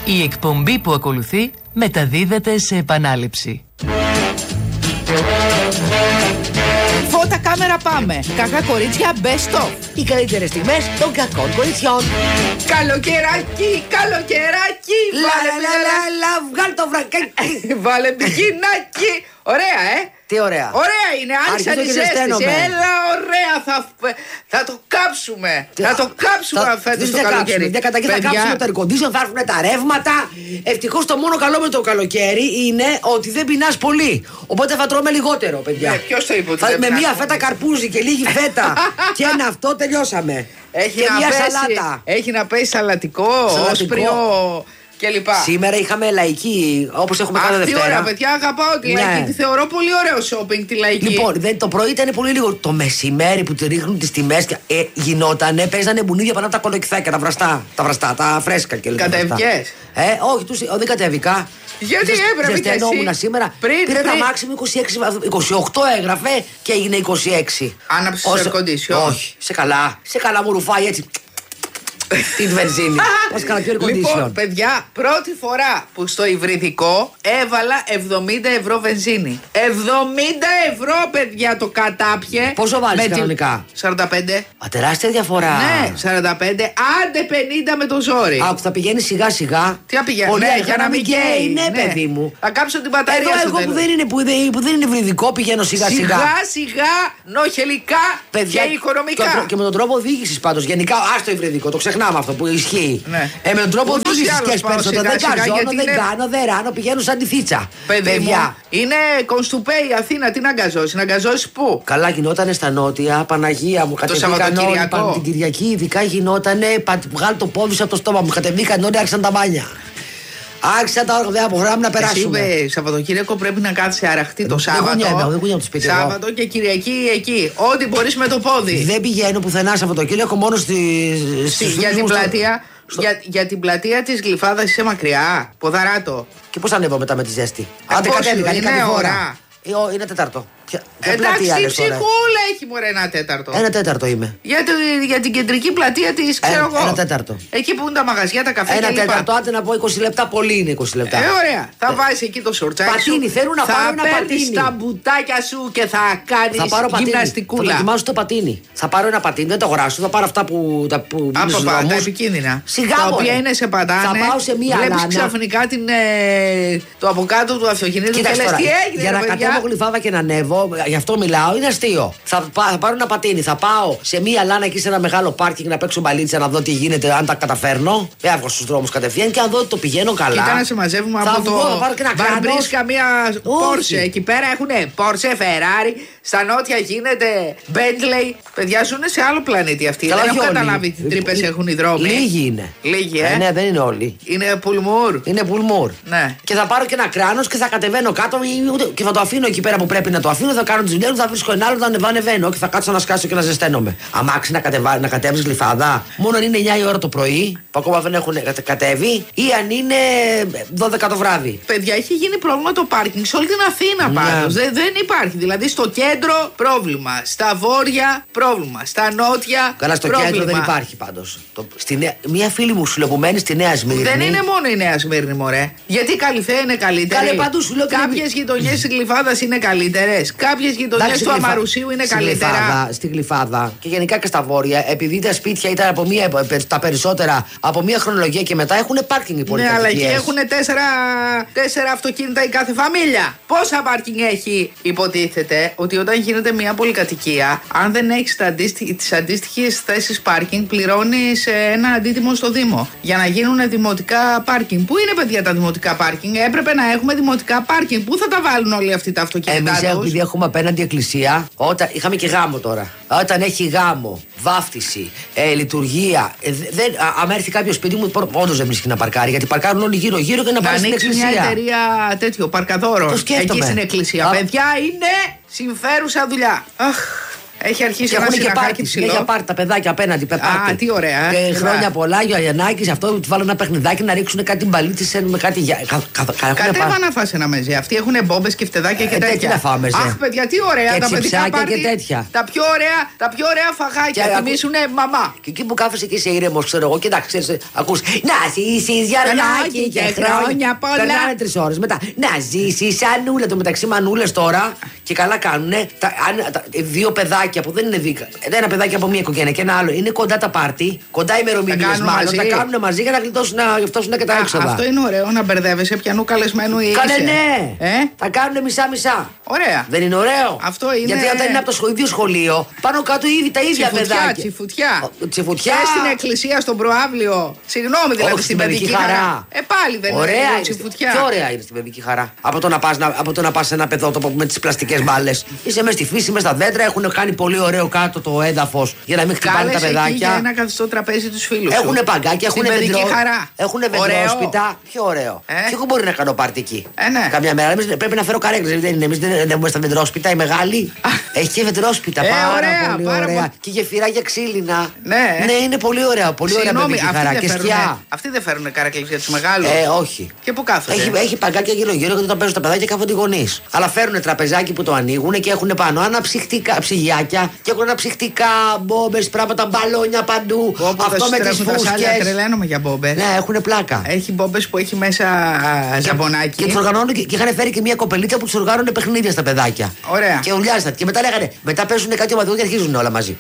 Η εκπομπή που ακολουθεί μεταδίδεται σε επανάληψη. Φώτα, κάμερα, πάμε. Κακά κορίτσια, best of. Οι καλύτερες στιγμές των κακών κοριτσιών. Καλοκαιράκι, καλοκαιράκι. Βγάλ' το βρακάκι. Βάλε μπικινάκι. Ωραία, Τι ωραία. Ωραία είναι, άρχισα τη ζέστηση. Έλα, ωραία, θα το κάψουμε. Θα το κάψουμε φέτος το καλοκαίρι. Δεν καταγγεί, θα κάψουμε το air condition, θα έρθουν τα ρεύματα. Ευτυχώς το μόνο καλό με το καλοκαίρι είναι ότι δεν πεινάς πολύ. Οπότε θα τρώμε λιγότερο, παιδιά. Ποιος το είπε ότι με μία φέτα καρπούζι και λίγη φέτα και ένα αυτό τελειώσαμε. Έχει και να μία πέσει, σαλάτα. Έχει να πέσει σαλατικό, όσπριο κλπ. Σήμερα είχαμε λαϊκή, όπως έχουμε κάνει Δευτέρα. Ωραία, παιδιά, αγαπάω τη λαϊκή. Τη θεωρώ πολύ ωραίο shopping τη λαϊκή. Λοιπόν, το πρωί ήταν πολύ λίγο. Το μεσημέρι που τη ρίχνουν τις τιμές γινότανε, παίζανε μπουνίδια πάνω από τα κολοκυθάκια, τα βραστά, τα φρέσκα κλπ. Κατέβηκες? Όχι, δεν κατέβηκα. Γιατί έπρεπε και εσύ? Σήμερα. Πήρε τα μάξιμου 28 έγραφε και έγινε 26. Άναψε το air condition? Όχι, σε καλά μου ρουφάει έτσι. Την βενζίνη. Λοιπόν, παιδιά, πρώτη φορά που στο υβριδικό έβαλα 70 ευρώ βενζίνη. 70 ευρώ, παιδιά, το κατάπιε. Πόσο βάλεις κανονικά? 45. Τεράστια διαφορά. Ναι, 45. Άντε 50 με το ζόρι. Άκου, θα πηγαίνει σιγά σιγά. Τι θα πηγαίνει? Ναι, για να μην καίει. Ναι, παιδί μου. Θα κάψω την μπαταρία. Εγώ που δεν είναι υβριδικό πηγαίνω σιγά σιγά. Σιγά, νοχελικά και οικονομικά. Και με τον τρόπο οδήγηση πάντως. Γενικά, άστο υβριδικό, το ξεχνάμε αυτό που ισχύει. Ναι. Με τον τρόπο οδήγηση και περισσότερο. Δεν καζώνω, δεν κάνω, δεν ράνω, πηγαίνω σαν τη θίτσα. Παιδιά, είναι Κονστουπέ η Αθήνα, τι να αγκαζώσει? Να αγκαζώσει πού? Καλά, γινότανε στα νότια, Παναγία μου. Κατεβήκαν όλοι. Την Κυριακή, ειδικά γινότανε. Βγάλει το πόδι από το στόμα μου. Κατεβήκαν όλοι, άρχισαν τα μπάνια. Άρχισα τα όργανα, δεν απογράμμουν να περάσουμε. Εσύ, Σαββατοκύριακο πρέπει να κάτσει αραχτή το Σάββατο. Δεν κουνιάμαι το σπίτι. Σάββατο και Κυριακή εκεί. Ό,τι μπορείς με το πόδι. Δεν πηγαίνω πουθενά Σαββατοκύριακο, μόνο για την πλατεία. Για την πλατεία της Γλυφάδας είσαι μακριά. Ποδαράτο. Και πώς ανέβω μετά με τη ζέστη? Άντε κατέβηκα, είναι κάτι φορά. Είναι τέταρτο. Εντάξει, η ψυχούλα έχει μωρέ ένα τέταρτο. Ένα τέταρτο είμαι. Για την κεντρική πλατεία της, ξέρω εγώ. Ένα τέταρτο. Εκεί που είναι τα μαγαζιά, τα καφέ. Ένα τέταρτο, άντε να πω 20 λεπτά, πολύ είναι 20 λεπτά. Ωραία. Θα βάζεις εκεί το σορτσάκι. Πατίνι, θέλουν να πάρω ένα πατίνι. Θα παίρνεις τα μπουτάκια σου και θα κάνεις γυμναστικούλα. Θα δοκιμάσω το πατίνι. Θα πάρω ένα πατίνι, δεν το αγοράσω. Θα πάρω αυτά που είναι στους δρόμους. Τα επικίνδυνα. Σιγά, τα οποία είναι σε πατάνε. Θα πάω σε μία βλέπεις λάνα. ξαφνικά το από κάτω του αυτοκινήτου και λες τι έγινε. Για να κατέβω Γλυφάδα και να ανέβω, γι' αυτό μιλάω. Είναι αστείο. Θα πάρω ένα πατίνι, θα πάω σε μία λάνα εκεί σε ένα μεγάλο πάρκινγκ να παίξω μπαλίτσα να δω τι γίνεται, αν τα καταφέρνω. Έβγω στους δρόμους κατευθείαν και αν δω ότι το πηγαίνω καλά. Κοίτα να σε μαζεύουμε από το Βαρμπρίσκα μία Πόρσε. Εκεί πέρα έχουνε Πόρσε, Φεράρι. Στα νότια γίνεται Μπέντλεϊ. Παιδιά ζουνε σε άλλο πλανήτη αυτοί. Δεν έχω καταλάβει τι τρύπες έχουν οι δρόμοι. Λίγοι είναι. Λίγοι, Ναι, δεν είναι όλοι. Είναι πουλμούρ. Είναι πουλμούρ. Ναι. Και θα πάρω και ένα κράνος και θα κατεβαίνω κάτω και θα το αφήνω εκεί πέρα που πρέπει να το αφήνω. Θα κάνω τις δουλειές μου, θα βρίσκω ένα άλλο, θα ανεβαίνω και θα κάτσω να σκάσω και να ζεσταίνομαι. Αμάξι να κατέβεις Γλυφάδα, μόνο αν είναι 9 η ώρα το πρωί, που ακόμα δεν έχουν κατέβει, ή αν είναι 12 το βράδυ. Παιδιά, έχει γίνει πρόβλημα το πάρκινγκ σε όλη την Αθήνα πάντως. Δεν υπάρχει. Δηλαδή στο κέντρο πρόβλημα, στα βόρεια πρόβλημα, στα νότια. Καλά, στο πρόβλημα. κέντρο δεν υπάρχει πάντως. Μία φίλη μου σου λεγουμένη στη Νέα Σμύρνη. Δεν είναι μόνο η Νέα Σμύρνη, μωρέ. Γιατί η Καλυθέα είναι καλύτερη. Καλέ, παντού σου λέω. Κάποιες γειτονιές της Γλυφάδας είναι καλύτερες. Κάποιες γειτονιές του Αμαρουσίου είναι καλύτερα. Στη Γλυφάδα και γενικά και στα βόρεια, επειδή τα σπίτια ήταν τα περισσότερα από μία χρονολογία και μετά έχουν πάρκινγκ οι πολυκατοικίες. Ναι, αλλά εκεί έχουν 4 αυτοκίνητα η κάθε φαμίλια. Πόσα πάρκινγκ έχει? Υποτίθεται ότι όταν γίνεται μια πολυκατοικία, αν δεν έχεις τις αντίστοιχες θέσεις πάρκινγκ, πληρώνεις ένα αντίτιμο στο Δήμο για να γίνουν δημοτικά πάρκινγκ. Πού είναι, παιδιά, τα δημοτικά πάρκινγκ? Έπρεπε να έχουμε δημοτικά πάρκινγκ. Πού θα τα βάλουν όλοι αυτοί τα αυτοκίνητα? Εμείς επειδή έχουμε απέναντι εκκλησία, είχαμε και γάμο τώρα. Όταν έχει γάμο, βάφτιση, λειτουργία, άμα έρθει κάποιο σπίτι μου, όντως δεν βρίσκει να παρκάρει. Γιατί παρκάρουν όλοι γύρω-γύρω και να πάνε στην εκκλησία. Μια εταιρεία τέτοιο παρκαδόρο εκεί στην εκκλησία. Παιδιά, είναι συμφέρουσα δουλειά. Αχ. Έχει αρχίσει ένα Έχουν και συναχάκι πάρτι. ψηλό. Έχει πάρτι τα παιδάκια απέναντι. Α, τι ωραία. Και χρόνια πολλά, Γιαννάκη, αυτό του βάλω ένα παιχνιδάκι να ρίξουν κάτι μπαλίτσε με κάτι. Κατέβα να φας ένα μεζέ. Αυτοί έχουν μπόμπες και φτεδάκια και τέτοια. Τι να φάμε, μεζέ. Αχ, παιδιά, τι ωραία. Και τα παιδικά πάρτι. και τέτοια. Τα πιο ωραία φαγάκια. Θυμίσουνε μαμά. Και εκεί που κάθεσαι και είσαι ήρεμο, ξέρω εγώ, κοιτάξτε, ακούς. Να ζήσει Γιαννάκη και χρόνια πολλά. Περνάνε 3 ώρες μετά. Να ζήσει Ανούλα. Το μεταξύ μανούλες τώρα και καλά κάνουνε. Δύο παιδάκια που δεν είναι δίκα. Ένα παιδάκι από μία οικογένεια και ένα άλλο είναι κοντά τα πάρτι, κοντά ημερομηνίες μάλλον. Τα κάνουν μαζί για να γλιτώσουν και τα έξοδα. Αυτό είναι ωραίο να μπερδεύεσαι πιανού καλεσμένου ή. Καλέ, ναι! Τα κάνουν μισά-μισά. Ωραία. Δεν είναι ωραίο? Αυτό είναι. Γιατί όταν είναι από το ίδιο σχολείο, πάνω κάτω ήδη τα ίδια παιδάκια. Τσιφουτιά. Τσιφουτιά. Και στην εκκλησία, στον προάβλιο. Συγγνώμη, δηλαδή στην παιδική χαρά. Πάλι δεν είναι. Ωραία τσιφουτιά. Πιο ωραία είναι στην παιδική χαρά. Από το να πας σε ένα παιδότοπο με τις πλαστικές μπάλες. Είσαι μέσα στη φύση, μέσα στα δέντρα, έχουν κάνει πολύ ωραίο κάτω το έδαφος για να μην χτυπάνε τα παιδάκια. Για να καθιστό τραπέζι του φίλου. Έχουν παγκάκια, έχουν χαρά. Έχουν βεντρόσπιτα. Πιο ωραίο. Και εγώ μπορεί να κάνω πάρτι εκεί. Ναι. Καμιά μέρα πρέπει να φέρω καρέκλες. Εμείς δεν έχουμε στα βεντρόσπιτα, η μεγάλη. Έχει και βεντρόσπιτα. Πάρα πολύ ωραία. Και γεφυράκια ξύλινα. Ναι, είναι πολύ ωραία. Πολύ ωραία παιδική χαρά. Και σκιά. Αυτοί δεν φέρουν καρέκλες για τους μεγάλους. Όχι. Και πού κάθονται? Έχει παγκάκια γύρω-γύρω και όταν παίζουν τα παιδάκια κάθονται οι γονείς. Αλλά φέρουν τραπεζάκι που το ανοίγουν και έχουν πάνω αναψυχτικά ψυγιάκια και έχουν αναψυχτικά μπόμπες, πράγματα, μπαλόνια παντού. Αυτό με τις φούσκες. Τρελαίνομαι για μπόμπες. Ναι, έχουν πλάκα. Έχει μπόμπες που έχει μέσα ζαμπονάκι. Και τους οργανώνουν και είχαν φέρει και μια κοπελίτσα που τους οργάνωνε παιχνίδια στα παιδάκια. Ωραία. Και ουλιάζαν. Και μετά λέγανε, μετά παίζουν κάτι ομαδικό και αρχίζουν όλα μαζί.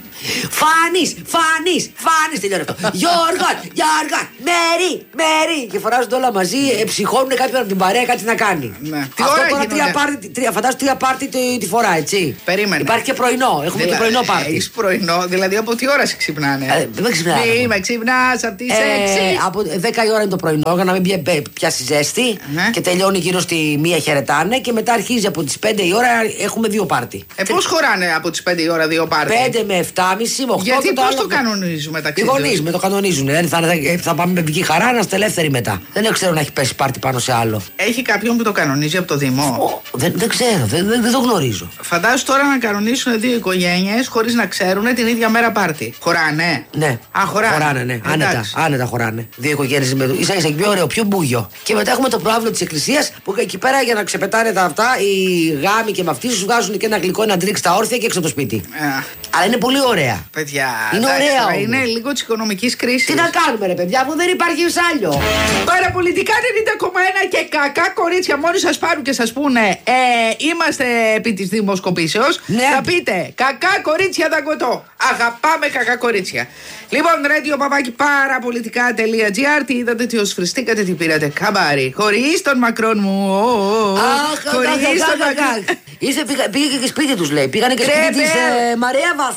Φάνης, τελειώνει αυτό. Γιώργο, Μέρι. Και φωνάζουν όλα μαζί, ψυχώνουν κάποιον από την παρέα κάτι να κάνει. Ναι. Αυτό τώρα φαντάζομαι 3 πάρτι τη φορά, έτσι. Περίμενε. Υπάρχει και πρωινό. Έχουμε και πρωινό πάρτι. Έχεις πρωινό, δηλαδή από τι ώρα σε ξυπνάνε? Δεν ξυπνάνε. Μη με ξυπνάς από τις 6. Από 10 η ώρα είναι το πρωινό, για να μην πιάσει ζέστη. Ναι. Και τελειώνει γύρω στη 1 χαιρετάνε και μετά αρχίζει από τις 5 η ώρα έχουμε 2 πάρτι. Πώς χωράνε από τις 5 η ώρα 2 πάρτι? 5 με 7,5 με 8. Γιατί πώς το κανονίζουν μεταξύ οι τους? γονείς με το κανονίζουν. Θα πάμε με παιδική χαρά να είμαστε ελεύθεροι μετά. Δεν ξέρω να έχει πέσει πάρτι πάνω σε άλλο. Έχει κάποιον που το κανονίζει από το Δήμο? Δεν ξέρω, δεν το γνωρίζω. Φαντάζομαι τώρα να κανονίσουν 2 οικογένειες χωρίς να ξέρουν την ίδια μέρα πάρτι. Χωράνε? Ναι. Χωράνε. Ναι. Άνετα χωράνε. 2 οικογένειες με ίσα-ίσα πιο ωραίο, πιο μπούγιο. Και μετά έχουμε το προάβλιο της εκκλησίας που εκεί πέρα για να ξεπετάνε τα αυτά οι γάμοι και με αυτοί σου βγάζουν και ένα γλυκό, ένα ντρίξ στα όρθια και έξω από το σπίτι. Αλλά είναι πολύ ωραία. Παιδιά, είναι ωραία. Είναι λίγο της οικονομικής κρίσης. Τι να κάνουμε, ρε παιδιά, αφού δεν υπάρχει άλλο. Παραπολιτικά 90,1 και κακά κορίτσια μόνοι σας πάρουν και σας πούνε είμαστε επί της δημοσκοπήσεως. Ναι. Θα πείτε κακά κορίτσια δαγκωτό. Αγαπάμε κακά κορίτσια. Λοιπόν, radio παπάκι παραπολιτικά.gr. Τι είδατε, τι οσφριστήκατε, τι πήρατε καμπάρι. Χωρίς τον Μακρόν μου. Χωρίς τον Μακρόν. Πήγε και σπίτι τους, λέει. Πήγανε και σπίτι της Μαρέβας.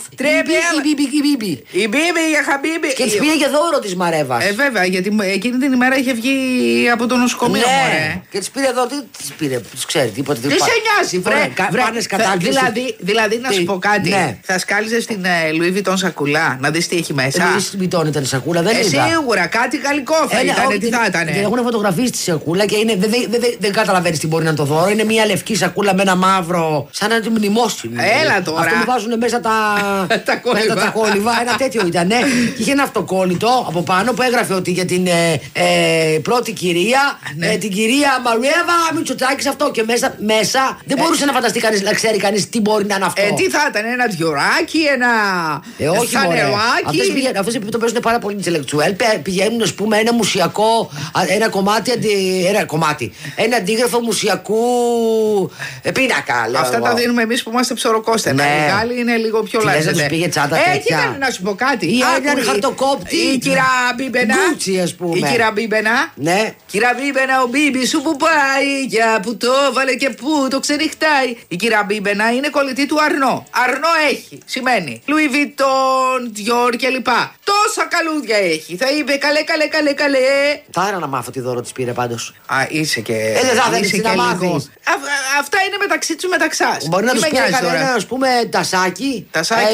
Η Μπίμπη για Χαμπίμπη. Και της πήγε και δώρο της Μαρέβας. Βέβαια, γιατί εκείνη την ημέρα είχε βγει από το νοσοκομείο. Ναι. Και της πήρε εδώ, τι της πήρε, τους ξέρει τίποτα. Τι σε νοιάζει, Πάνες κατάκληση. Δηλαδή, να σου πω κάτι. Θα σκάλιζες την Louis Vuitton σακούλα, να δεις τι έχει μέσα. Louis Vuitton ήταν η σακούλα, δεν είδα. Σίγουρα, κάτι γαλλικό θα ήταν, τι θα ήταν. Έχουν φωτογραφίσει τη σακούλα και δεν καταλαβαίνεις τι μπορεί να είναι το δώρο. Είναι μια λευκή σακούλα με ένα μαύρο, σαν να την μνημόσυνο. Έλα τώρα. Αυτό που βάζουν μέσα τα κόλληβα, ένα τέτοιο ήταν. Και είχε ένα αυτοκόλλητο από πάνω που έγραφε ότι για την πρώτη κυρία, την κυρία Μαρέβα Μητσοτάκη αυτό. Και μέσα δεν μπορούσε να φανταστεί κανείς, να ξέρει κανείς τι μπορεί να είναι αυτό. Τι θα ήταν, ένα διοράκι, ένα φανεράκι. Αυτές που το παίζουν πάρα πολύ intellectual πηγαίνουν, ας πούμε, ένα μουσιακό, ένα αντίγραφο μουσιακού πίνακα. Αυτά τα δίνουμε εμείς που είμαστε ψωροκόστενα. Οι Γάλλοι είναι λίγο πιο λάθος. Δεν τους πήγε τσάντα τέτοια. Να σου πω κάτι. Ή έναν χαρτοκόπτη. Η κυρία Μπίμπενα. Γκούτσι, ας πούμε. Η κυρία Μπίμπενα. Ναι. Κυρία Μπίμπενα, ο Μπίμπι σου που πάει, για που το βάλε και που το ξενυχτάει. Η κυρία Μπίμπενα είναι κολλητή του Αρνό. Αρνό έχει. Σημαίνει Louis Vuitton, Dior κλπ. Τόσα καλούδια έχει. Θα είπε καλέ. Θα ήθελα να μάθω τι δώρο της πήρε πάντως. Είσαι και. Δεν θα ήθελες να μάθεις. Αυτά είναι μεταξύ του μεταξάς. Μπορεί να του πει κανένα, ας πούμε, τασάκι.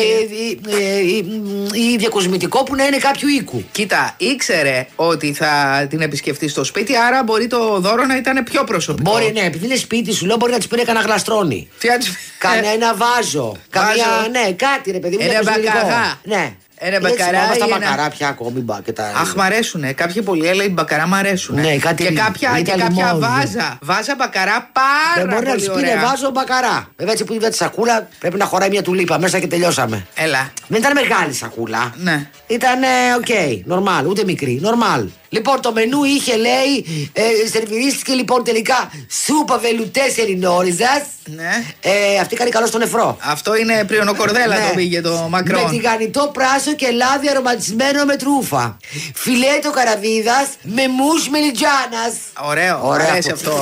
Ή διακοσμητικό που να είναι κάποιου οίκου. Κοίτα, ήξερε ότι θα την επισκεφτεί στο σπίτι, άρα μπορεί το δώρο να ήταν πιο προσωπικό. Μπορεί, ναι, επειδή είναι σπίτι σου, λέω, μπορεί να τη πήρε κανένα γλαστρόνι. Κανένα βάζο. Καμία, ναι, κάτι ρε παιδί μου. Ένα μπακαρά. Ναι. Ένα μπακαρά. Αυτά μπακαρά πια ακόμη μπακετά. Αχ, μ' αρέσουνε. Κάποιοι πολλοί έλεγαν μπακαρά μ' αρέσουνε. Ναι, κάτι και κάποια βάζα. Βάζα μπακαρά πάρα πολύ. Μπορεί να τη πει βάζω μπακαρά. Βέβαια έτσι που είδα τη σακούλα πρέπει να χωράει μια τουλίπα μέσα και τελειώσαμε. Έλα. Δεν ήταν μεγάλη σακούλα. Ναι. Ήταν νορμάλ, ούτε μικρή. Νορμάλ. Λοιπόν, το μενού είχε, λέει, σερβιρίστηκε λοιπόν τελικά σούπα βελουτές Ελληνόριζας. Ναι. Αυτή κάνει καλό στον νεφρό. Αυτό είναι πριονοκορδέλα, το πήγε το Μακρόν. Με τηγανιτό πράσο και λάδι αρωματισμένο με τρούφα. Φιλέτο καραβίδας με μους μελιτζάνας. Ωραίο, αρέσει αυτό.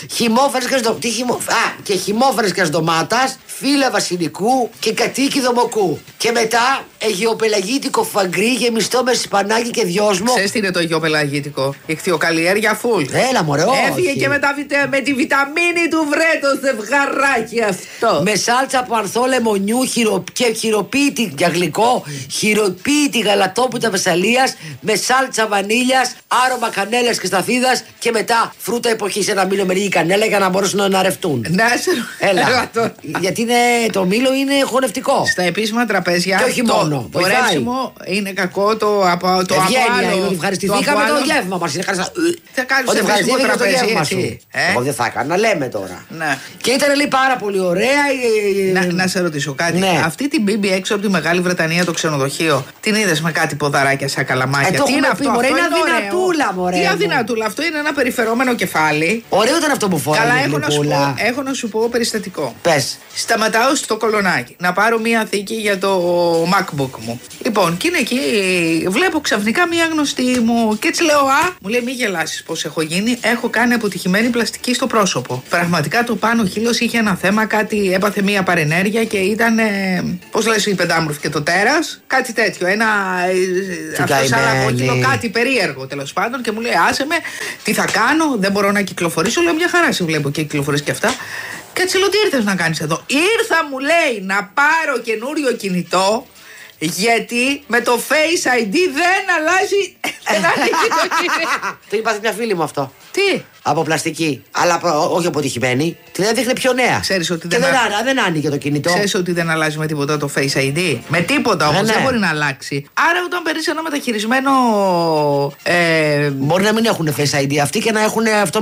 Και χυμόφρεσκας ντομάτας, φύλλα βασιλικού και κατοίκιδο μοκού. Και μετά αιγιοπελαγίτικο φαγκρί γεμιστό με σπανάκι και δυόσμο. Ξέρεις τι είναι το αιγιοπελαγίτικο? Ιχθυοκαλλιέργεια φουλ. Έλα μωρέ, έφυγε και με τη βιταμίνη του βρέτο ζευγαράκι αυτό. Με σάλτσα από ανθό λεμονιού και χειροποίητη για γλυκό, χειροποίητη γαλατόπουτα Βεσσαλίας με σάλτσα βανίλιας, άρωμα κανέλας και σταφίδας και μετά φρούτα εποχής. Ένα μήλο με λίγη κανέλα για να μπορέσουν να ρευτούν. Έλα. Γιατί το μήλο είναι χωνευτικό. Στα επίσημα τραπέζια. Και όχι μόνο. Το ρεύσιμο είναι κακό το άλλο. Ευχαριστηθήκαμε το γεύμα μας. Θα κάνεις το επίσημο τραπέζι. Εγώ δεν θα έκανα, λέμε τώρα. Ναι. Και ήταν λέει πάρα πολύ ωραία. Να σε ρωτήσω κάτι. Ναι. Αυτή την μπίμπι έξω από τη Μεγάλη Βρετανία, το ξενοδοχείο, την είδες με κάτι ποδαράκια σαν καλαμάκια? Τι είναι αυτό? Μωρέ, είναι αδυνατούλα, μωρέ. Τι αδυνατούλα? Αυτό είναι ένα περιφερόμενο κεφάλι. Ωραίο ήταν αυτό που φόραγε. Καλά, έχω να σου πω περιστατικό. Πες. Σταματάω στο Κολονάκι να πάρω μία θήκη για το MacBook μου. Λοιπόν, και είναι εκεί, βλέπω ξαφνικά μία γνωστή μου και έτσι λέω: μου λέει, μη γελάσεις πως έχω γίνει. Έχω κάνει αποτυχημένη πλαστική στο πρόσωπο. Πραγματικά το πάνω χείλος είχε ένα θέμα, κάτι έπαθε μία παρενέργεια και ήταν. Πώς λες, η πεντάμορφη και το τέρας, κάτι τέτοιο. Αυτό σαν λαγόκυλο, κάτι περίεργο τέλος πάντων. Και μου λέει: άσε με, τι θα κάνω, δεν μπορώ να κυκλοφορήσω. Λέω: μια χαρά σε βλέπω και κυκλοφορείς και αυτά. Και έτσι λέω: τι ήρθες να κάνεις εδώ? Ήρθα, μου λέει, να πάρω καινούριο κινητό. Γιατί με το Face ID δεν αλλάζει. Δεν ανοίγει το κινητό. Το είπα σε μια φίλη μου αυτό. Τι? Από πλαστική. Αλλά όχι αποτυχημένη. Την έδειχνε πιο νέα. Ξέρεις ότι και δεν άνοιγε το κινητό. Ξέρεις ότι δεν αλλάζει με τίποτα το Face ID? Με τίποτα όμως, δεν μπορεί να αλλάξει. Άρα όταν παίρνεις ένα μεταχειρισμένο. Μπορεί να μην έχουν Face ID αυτοί και να έχουν αυτό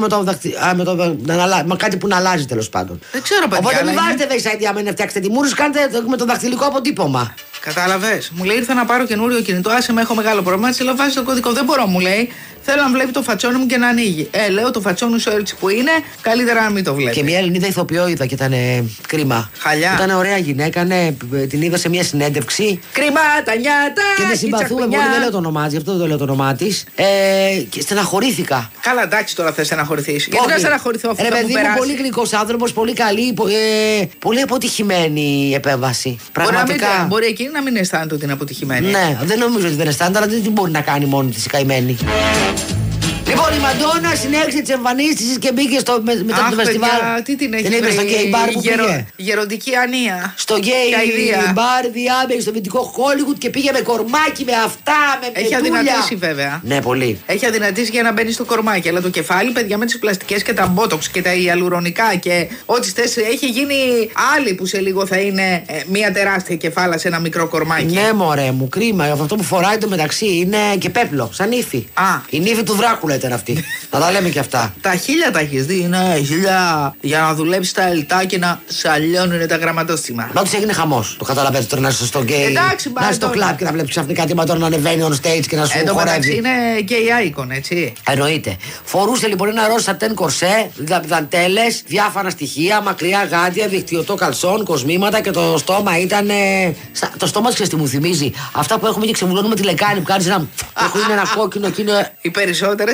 με κάτι που να αλλάζει τέλος πάντων. Δεν ξέρω, παιδιά. Οπότε μην βάζετε Face ID άμα είναι φτιάξετε τιμούρους, κάντε με το δαχτυλικό αποτύπωμα. Κατάλαβες. Μου λέει: ήρθα να πάρω καινούριο κινητό. Άσε με, έχω μεγάλο πρόβλημα. Έτσι λέω: βάζει το κωδικό. Δεν μπορώ, μου λέει. Θέλω να βλέπει το φατσόνι μου και να ανοίγει. Λέω: το φατσόνι σου έτσι που είναι, καλύτερα να μην το βλέπει. Και μια Ελληνίδα ηθοποιό είδα και ήταν κρίμα. Χαλιά. Ήταν ωραία γυναίκα, την είδα σε μια συνέντευξη. Κρίμα, τα νιάτα! Και τη συμπαθούμε πολύ, δεν λέω το όνομά τη, γι' αυτό δεν το λέω το όνομά τη. Και στεναχωρήθηκα. Καλά, εντάξει, τώρα θε να στεναχωρηθεί. Γιατί να στεναχωρηθώ αυτό? Παιδί μου, πολύ γλυκός άνθρωπος, πολύ καλή, πολύ αποτυχημένη επέμβαση. Πραγματικά. Μπορεί εκείνη να μην αισθάνεται ότι είναι αποτυχημένη. Ναι, δεν νομίζω ότι δεν αισθάνεται, αλλά δεν μπορεί να κάνει μόνη τη η καημένη. Λοιπόν, η Μαντόνα συνέχισε τις εμφανίσεις και μπήκε μετά το φεστιβάλ. Τι την έχει βρει, στο γκέι μπαρ που πήγε. Γεροντική ανία. Στο γκέι μπαρ διάβαινε στο δυτικό Χόλιγουτ και πήγε με κορμάκι, με αυτά, με πετούλια. Έχει αδυνατήσει βέβαια. Ναι, πολύ. Έχει αδυνατήσει για να μπαίνει στο κορμάκι. Αλλά το κεφάλι, παιδιά, με τις πλαστικές και τα μπότοξ και τα ιαλουρονικά και ό,τι θες, έχει γίνει άλλη που σε λίγο θα είναι μια τεράστια κεφάλα σε ένα μικρό κορμάκι. Ναι, μωρέ μου, κρίμα. Αυτό που φοράει το μεταξύ είναι και πέπλο, σαν ύφη. Η νύφη του Δράκουλα ήταν αυτή. Να τα λέμε και αυτά. Τα χίλια τα έχεις δει, ναι, χίλια για να δουλέψει τα ελτά και να σαλιώνουν τα γραμματόστιμα. Μα τους έγινε χαμός. Το καταλαβαίνετε τώρα να είσαι στο γκέι. Εντάξει, να είσαι στο κλαμπ και να βλέπει ξαφνικά τη Μαντόνα να ανεβαίνει on stage και να σου χορεύει. Εντάξει, είναι gay icon, έτσι. Εννοείται. Φορούσε λοιπόν ένα ροζ σατέν κορσέ, δαντέλες, διάφορα στοιχεία, μακριά γάντια, δικτυωτό καλσόν, κοσμήματα και το στόμα ήταν. Το στόμα της τι μου θυμίζει. Αυτά που έχουμε και ξεβουλώνουμε τη λεκάνη που κάνει ένα. Έχουν ένα κόκκινο και είναι. Οι περισσότερες είναι με τέτοιο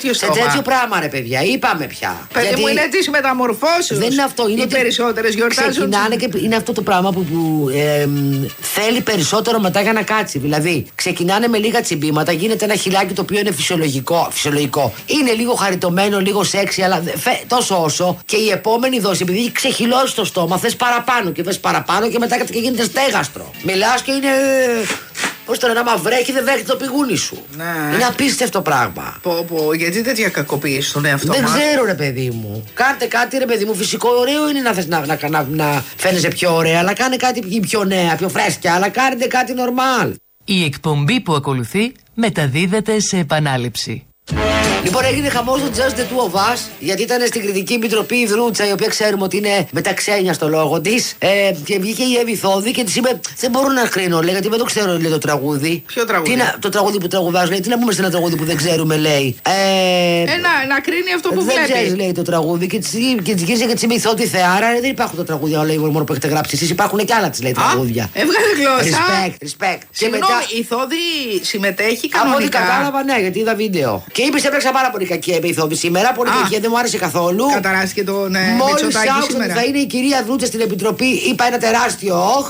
τέτοιο στόμα. Σε τέτοιο πράγμα, ρε παιδιά, είπαμε πια. Παιδί μου, είναι τη μεταμορφώσεως. Δεν είναι αυτό. Είναι οι περισσότερες γιορτάζουν. Ξεκινάνε και είναι αυτό το πράγμα που θέλει περισσότερο μετά για να κάτσει. Δηλαδή, ξεκινάνε με λίγα τσιμπήματα, γίνεται ένα χιλάκι το οποίο είναι φυσιολογικό. Είναι λίγο χαριτωμένο, λίγο σεξι, αλλά τόσο όσο. Και η επόμενη δόση, επειδή έχει ξεχυλώσει το στόμα, θες παραπάνω και θες παραπάνω και μετά και γίνεται στέγαστρο. Μιλάς και είναι. Πώς τώρα να βρέχει δεν δέχεται το πηγούνι σου. Ναι. Είναι απίστευτο πράγμα. Γιατί τέτοια κακοποίηση στον εαυτό Δεν μας. ξέρω, ρε παιδί μου. Κάντε κάτι, ρε παιδί μου. Φυσικό, ωραίο είναι να θες να φαίνεσαι πιο ωραία, αλλά κάνε κάτι πιο νέα, πιο φρέσκια, αλλά κάντε κάτι νορμάλ. Η εκπομπή που ακολουθεί μεταδίδεται σε επανάληψη. Λοιπόν, έγινε χαμός στο Just the Two of Us, γιατί ήταν στην κριτική επιτροπή η Δρούτσα, η οποία ξέρουμε ότι είναι μεταξένια στο λόγο της. Και βγήκε η Εύη Θόδη και της είπε: δεν μπορώ να κρίνω, λέει, γιατί δεν το ξέρω, λέει, το τραγούδι. Ποιο τραγούδι? Το τραγούδι που τραγουδάς, λέει. Τι να πούμε σε ένα τραγούδι που δεν ξέρουμε, λέει. Να κρίνει αυτό που δεν βλέπει. Δεν ξέρει, λέει, το τραγούδι. Και της γύρισε και της είπε: η Θόδη Θεάρα, δεν υπάρχουν τα τραγούδια, λέει, μόνο που έχετε γράψει εσείς. Υπάρχουν και άλλα, της λέει, τραγούδια. Έβγαλε γλώσσα. Respect. Συγγνώμη, η Θόδη συμμετέχει κανονικά. Από ό,τι κατάλαβα, ναι, γιατί είδα βίντεο. Και είπε: έπαιξα πάρα πολύ κακή η Θόδη σήμερα, πολύ κακή, δεν μου άρεσε καθόλου. Καταράστηκε τον Μόλις άκουσα ότι θα είναι η κυρία Δρούτσα στην επιτροπή, είπα ένα τεράστιο όχ.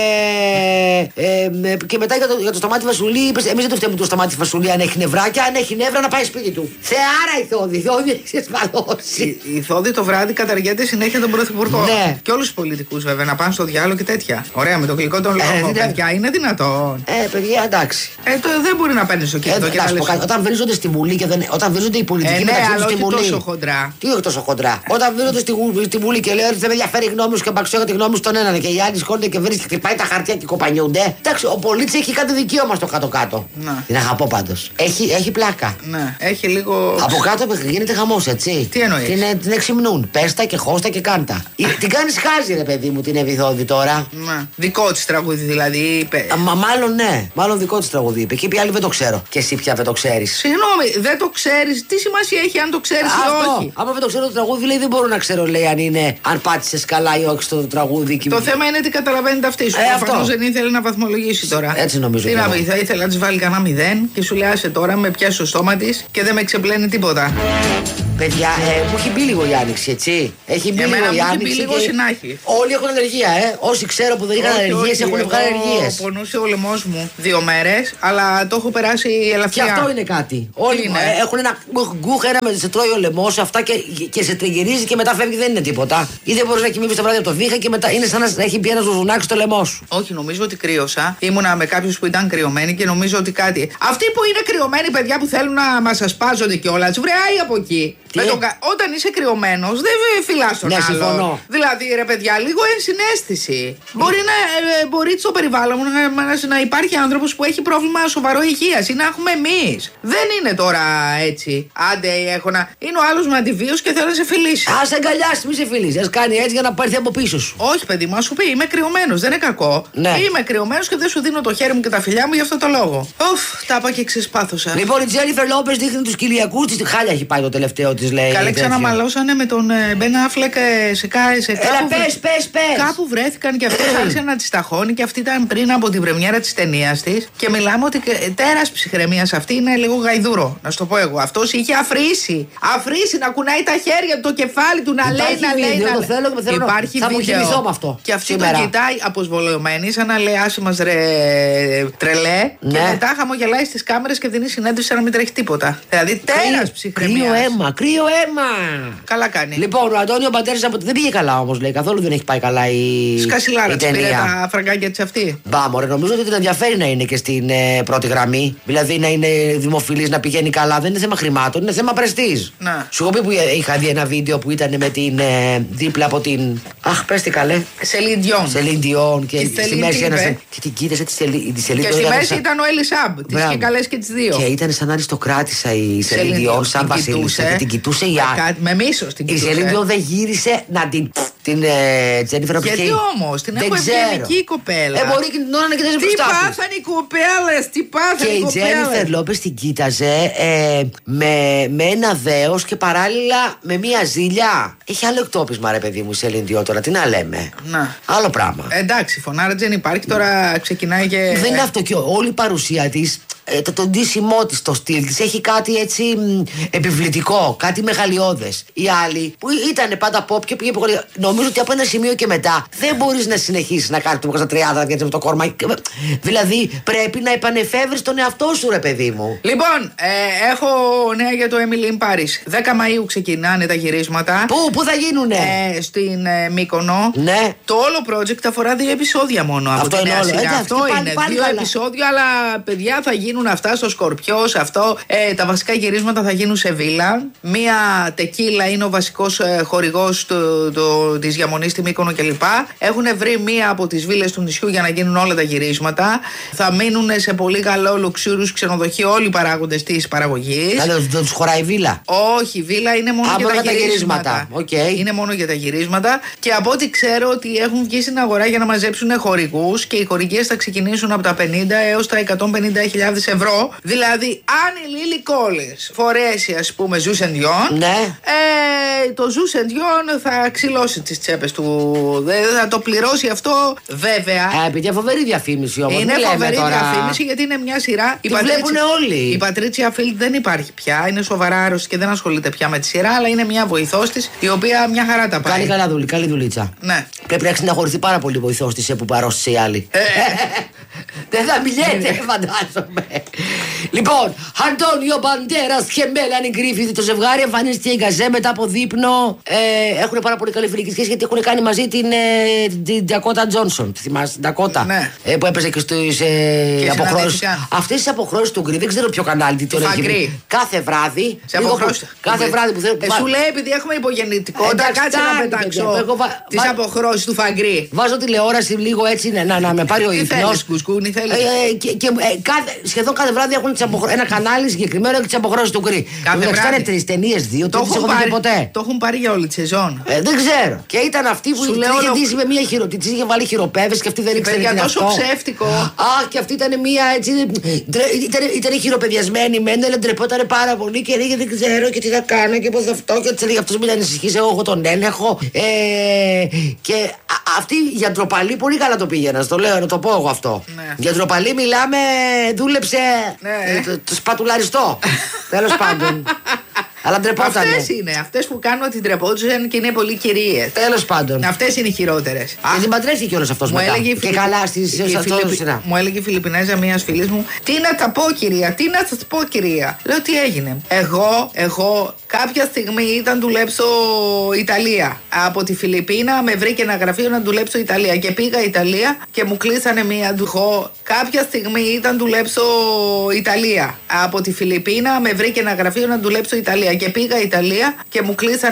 Και μετά για το Σταμάτη Βασουλή, είπε: εμείς δεν το φταίμε το Σταμάτη Βασουλή αν έχει νευράκια, αν έχει νεύρα να πάει σπίτι του. Θεάρα η Θόδη, η Θόδη έχει εσφαλώσει. Η Θόδη το βράδυ καταργέται συνέχεια τον Πρωθυπουργό. Ναι. Και όλους τους πολιτικούς βέβαια να πάνε στο διάλογο και τέτοια. Ωραία, με το γλυκό των λόγων. Παιδιά, είναι δυνατόν. Παιδιά, εντάξει. Δεν μπορεί να παίρνει στο κινητό και όταν βρίζονται στη Βουλή και όταν βρίζονται οι πολιτικοί μεταξύ τους στη Βουλή. Τόσο χοντρά. Τι όχι τόσο χοντρά. Όταν βρίζονται στη Βουλή και λέει ότι δεν με ενδιαφέρει η γνώμη σου και μπαξιόγα τη γνώμη στον έναν και οι άλλοι σκόνται και βρίσκει και χτυπάει τα χαρτιά και κοπανιούνται. Εντάξει, ο πολίτης έχει κάτι δικαίωμα στο κάτω-κάτω. Την αγαπώ πάντως. Έχει πλάκα. Ναι, έχει λίγο. Από κάτω γίνεται χαμός, έτσι. Τι εννοείς? Την εξυμνούν. Πέστα και χώστα και κάντα. Την κάνεις χάζι, ρε παιδί μου, την Εύη Θόδη τώρα. Ναι. Δικό της τραγούδι δηλαδή είπε. Μάλλον ναι. Μάλλον δικό της τραγούδι είπε. Και είπε άλλη δεν το ξέρω. Και εσύ πια δεν το ξέρεις. Συγγνώμη, δεν το ξέρεις. Τι σημασία έχει αν το ξέρεις ή όχι? Άμα δεν το ξέρω το τραγούδι, λέει δεν μπορώ να ξέρω, λέει, αν πάτησες καλά ή όχι στο τραγούδι. Το θέμα είναι ότι καταλαβαίνετε αυτή σου. Προφανώς δεν ήθελε να βαθμολογήσει τώρα. Έτσι νομίζω. Τι να πει, θα ήθελε να της βάλει κανένα 0 και σου λέει άσε τώρα με πιάσει το στόμα της και δεν με ξεπλένει τίποτα. Παιδιά, μου έχει μπει λίγο η άνοιξη, έτσι. Έχει μπει λίγο η άνοιξη. Όλοι έχουν αλλεργία, Όσοι ξέρω που δεν είχαν αλλεργίες έχουν βγάλει αλλεργίες. Πονούσε ο λαιμός μου 2 μέρες, αλλά το έχω περάσει ελαφριά. Και αυτό είναι κάτι. Όλοι έχουν ένα γκουχ, σε τρώει ο λαιμός, αυτά και σε τριγυρίζει και μετά φεύγει, δεν είναι τίποτα. Ή δεν μπορεί να κοιμηθεί το βράδυ από το βήχα και μετά είναι σαν να έχει μπει ένα ζουζουνάκι στο λαιμό σου. Όχι, νομίζω ότι κρύωσα. Ήμουνα με κάποιους που ήταν κρυωμένοι και νομίζω ότι κάτι. Αυτοί που είναι κρυωμένοι, παιδιά που θέλουν να μας ασπάζονται κιόλας, βρεάει από εκεί. Όταν είσαι κρυωμένος, δεν φυλάς τον άλλο. Συμφωνώ. Δηλαδή, ρε παιδιά, λίγο ενσυναίσθηση. Μπορεί στο περιβάλλον να υπάρχει άνθρωπος που έχει πρόβλημα σοβαρό υγείας ή να έχουμε εμείς. Δεν είναι τώρα έτσι. Άντε, είναι ο άλλος με αντιβίωση και θέλει να σε φιλήσει. Ας αγκαλιάσει, μη σε φιλήσει. Ας κάνει έτσι για να πάρθει από πίσω σου. Όχι, παιδί μου, ας σου πει, είμαι κρυωμένος, δεν είναι κακό. Ναι. Είμαι κρυωμένος και δεν σου δίνω το χέρι μου και τα φιλιά μου για αυτό το λόγο. Τα είπα και ξεσπάθωσα. Λοιπόν, η Τζένιφερ Λόπες δείχνει τους κοιλιακούς της. Χάλια έχει πάει το τελευταίο της, λέει. Καλέ, ξαναμαλώσανε με τον Μπεν Αφλεκ σε πες. Κάπου βρέθηκαν και αυτός άρχισε να τις ταχώνει και αυτή ήταν πριν από την πρεμιέρα της ταινίας της. Και μιλάμε ότι τέρας ψυχραιμίας αυτή είναι λίγο γαϊδούρο. Να σου το πω εγώ. Αυτός είχε αφρίσει να κουνάει τα χέρια του, το κεφάλι του, να λέει. Υπάρχει θα μου κοιμηθώ με αυτό. Και αυτή τον κοιτάει αποσβολεωμένη, σαν να λέει άσε μας ρε τρελέ. Και μετά χαμογελάει στις κάμερες και δίνει συνέντευξη να μην τρέχει τίποτα. Δηλαδή τέρας ψυχραιμίας. Κρύο αίμα. Καλά κάνει. Λοιπόν, ο Αντώνιο Μπαντέρης δεν πήγε καλά όμως, λέει. Καθόλου δεν έχει πάει καλά η. Σκασιλάρα η της πήρε τα φραγκάκια της αυτή. Μπάμορε, νομίζω ότι την ενδιαφέρει να είναι και στην πρώτη γραμμή. Δηλαδή να είναι δημοφιλής, να πηγαίνει καλά. Δεν είναι θέμα χρημάτων, είναι θέμα πρεστίζ. Σου έχω πει που είχα δει ένα βίντεο που ήταν με την δίπλα από την. Αχ, πες τι καλέ. Σελίν Διόν. Και στη μέση ένα. Και την κοίτασε τη Σελίν. Και στη μέση ήταν ο Ελισάμπ. Τις είχε καλές και τις δύο. Και ήταν σαν αριστοκράτησα η Σελίν Διόν, σαν βασίλισσα. Και την κοιτούσε η άλλη. Με μίσος την κοιτούσε. Η Σελίν Διόν δεν γύρισε να την. Την Τζένιφερ Λόπες. Γιατί όμως, την έχω ευγενική η κοπέλα. Μπορεί και την ώρα να κοιτάζει μπροστά της. Τι πάθανε οι κοπέλες, τι πάθανε οι κοπέλες. Και η Τζένιφερ Λόπες την κοίταζε με ένα δέος και παράλληλα με μία ζήλια. Έχει άλλο εκτόπισμα, ρε παιδί μου, η Σελίν Διόν τώρα, τι να λέμε. Άλλο πράγμα. Εντάξει, φωνάρα δεν υπάρχει, τώρα ξεκινάει και. Δεν είναι αυτό και όλη η παρουσία της. το ντύσιμό της, το στυλ της έχει κάτι έτσι επιβλητικό, κάτι μεγαλειώδες. Οι άλλοι που ήταν πάντα pop και πήγε πολύ. Νομίζω ότι από ένα σημείο και μετά δεν μπορείς να συνεχίσεις να κάνεις το 30 γιατί με το κόρμα. Δηλαδή πρέπει να επανεφεύρεις τον εαυτό σου, ρε παιδί μου. Λοιπόν, έχω νέα για το Emily in Paris. 10 Μαΐου ξεκινάνε τα γυρίσματα. Πού θα γίνουνε? Στην Μύκονο. Ναι. Το όλο project αφορά 2 επεισόδια μόνο. Αυτό από τη είναι νέα όλο. σειρά. Εντάξει, Αυτό πάλι, είναι. πάλι 2 καλά. επεισόδια, αλλά παιδιά θα γίνουν αυτά στο Σκορπιός. Αυτό. Τα βασικά γυρίσματα θα γίνουν σε βίλα. Μία τεκίλα είναι ο βασικός χορηγός της διαμονής στη Μύκονο κλπ. Έχουν βρει μία από τις βίλες του νησιού για να γίνουν όλα τα γυρίσματα. Θα μείνουν σε πολύ καλό λουξούρους ξενοδοχείο όλοι οι παράγοντες της παραγωγής. Δεν τους χωράει βίλα? Όχι, βίλα είναι μόνο για τα γυρίσματα. Okay. Είναι μόνο για τα γυρίσματα. Και από ό,τι ξέρω ότι έχουν βγει στην αγορά για να μαζέψουν χορηγούς και οι χορηγίες θα ξεκινήσουν από τα 50 έως τα 150.000 ευρώ. Δηλαδή, αν η Λίλι Κόλλινς φορέσει, ας πούμε, Ζουσεντιόν, ναι. το Ζουσεντιόν θα ξυλώσει τις τσέπες του. Δεν θα το πληρώσει αυτό, βέβαια. Επειδή φοβερή διαφήμιση όμως. Είναι φοβερή διαφήμιση γιατί είναι μια σειρά. Τη βλέπουν όλοι. Η Πατρίτσια Φίλτ δεν υπάρχει πια. Είναι σοβαρά άρρωστη και δεν ασχολείται πια με τη σειρά, αλλά είναι μια βοηθός της η οποία μια χαρά τα πάει. Καλή δουλίτσα. Ναι. Πρέπει να έχει συναχωρηθεί πάρα πολύ βοηθός της που παρώστησε η άλλη. Δεν θα μιλιέται, φαντάζομαι. Λοιπόν, Αντώνιο Μπαντέρας και Μέλανη Γκρίφιθ, το ζευγάρι εμφανίστηκε η Γκαζέ μετά από δείπνο. Έχουν πάρα πολύ καλή φιλική σχέση γιατί έχουν κάνει μαζί την Ντακότα Τζόνσον. Τη θυμάσαι την Ντακότα? Ναι. Που έπαιζε και στις αποχρώσεις. Αυτές τις αποχρώσεις του Γκρι, δεν ξέρω ποιο κανάλι τι το έχει. Κάθε βράδυ. Κάθε βράδυ που θέλω. Σου λέει επειδή έχουμε υπογεννητικότητα, κάτσε να πετάξω τις αποχρώσεις του Φαγκρί. Βάζω τηλεόραση λίγο έτσι να με πάρει ο ύπνος. Κουσκούνι θέλει. Σχεδόν κάθε βράδυ έχουν ένα κανάλι συγκεκριμένο και τις αποχρώσεις του Γκρι. Κάθε βράδυ. Κάνε 3 ταινίες, 2, το έχω δει ποτέ. Το έχουν πάρει για όλη τη σεζόν. Δεν ξέρω. Και ήταν αυτή που είχε ντύσει με μια χειροπέδες. Τη είχε βάλει χειροπέδες και αυτή δεν ήξερε τι είναι αυτό. Τόσο ψεύτικο. Αχ, και αυτή ήταν μια έτσι. Ήταν χειροπεδιασμένη μεν, αλλά ντρεπόταν πάρα πολύ και έλεγε δεν ξέρω και τι θα κάνω και πώς αυτό. Και τη έλεγε αυτό μην ανησυχείς, εγώ έχω τον έλεγχο. Και αυτή για ντροπαλή πολύ καλά το πήγαινα. Το λέω, να το πω εγώ αυτό. Ναι. Για ντροπαλή μιλάμε, δούλεψε το σπατουλαριστό. Τέλος πάντων. Αλλά ντρεπότανε. Αυτές είναι. Αυτές που κάνουν ότι ντρεπόντουσαν και είναι πολύ κυρίες. Τέλος πάντων. Αυτές είναι οι χειρότερες. Και την παντρεύτηκε όλος αυτός μετά. Και καλά στις μου έλεγε η Φιλιππινέζα μιας φίλης μου, τι να τα πω κυρία, τι να σας πω κυρία. Λέω τι έγινε. Εγώ κάποια στιγμή ήταν δουλέψω Ιταλία. Από τη Φιλιππίνα με βρήκε ένα γραφείο να δουλέψω Ιταλία. Και πήγα Ιταλία και μου κλείσανε μία ντουχό. Κάποια στιγμή ήταν δουλέψω Ιταλία. Από τη Φιλιππίνα με βρήκε ένα γραφείο να δουλέψω Ιταλία. Και πήγα Ιταλία και μου κλείσανε